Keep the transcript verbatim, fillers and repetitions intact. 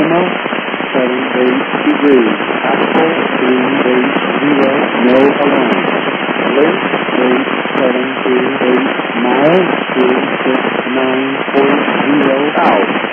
Lima, seven eight degrees. Apple, three eight zero, no alarm. Link, eight seven two eight miles, two six nine four zero out.